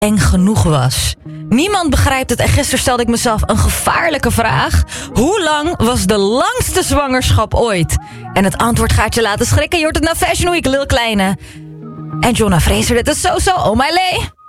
eng genoeg was. Niemand begrijpt het en gisteren stelde ik mezelf een gevaarlijke vraag. Hoe lang was de langste zwangerschap ooit? En het antwoord gaat je laten schrikken. Je hoort het naar Fashion Week, Lil Kleine. En Jonna Fraser, dit is zo, oh my lay.